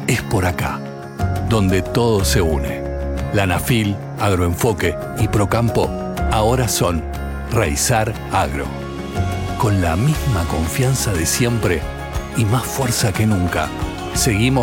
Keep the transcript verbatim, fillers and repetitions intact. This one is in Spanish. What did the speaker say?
es por acá, donde todo se une. La Anafil, Agroenfoque y Procampo ahora son Raizar Agro. Con la misma confianza de siempre y más fuerza que nunca, seguimos